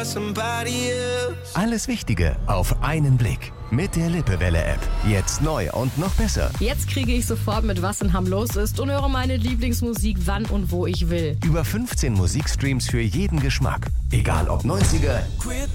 Alles Wichtige auf einen Blick. Mit der Lippewelle-App. Jetzt neu und noch besser. Jetzt kriege ich sofort mit, was in Hamm los ist und höre meine Lieblingsmusik, wann und wo ich will. Über 15 Musikstreams für jeden Geschmack. Egal ob 90er,